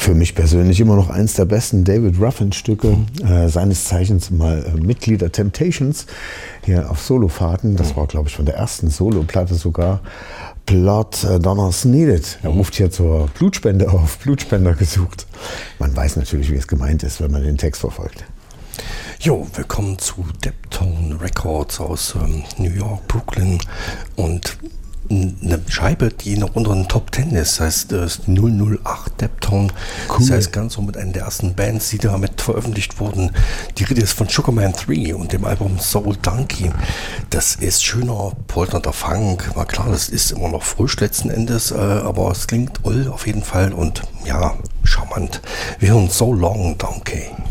Für mich persönlich immer noch eins der besten David Ruffin-Stücke, seines Zeichens mal Mitglied der Temptations, hier auf Solofahrten. Das war, glaube ich, von der ersten Soloplatte sogar. Blood Donors Needed. Er ruft hier zur Blutspende auf, Blutspender gesucht. Man weiß natürlich, wie es gemeint ist, wenn man den Text verfolgt. Jo, willkommen zu Deptone Records aus New York, Brooklyn und eine Scheibe, die noch unter den Top 10 ist, das heißt 008 Deptone. Cool. Das heißt ganz so mit einer der ersten Bands, die damit veröffentlicht wurden. Die Rede ist von Sugarman 3 und dem Album Soul Donkey. Das ist schöner, polternder Funk. War klar, das ist immer noch frisch letzten Endes, aber es klingt auf jeden Fall und ja, charmant. Wir hören So Long Donkey.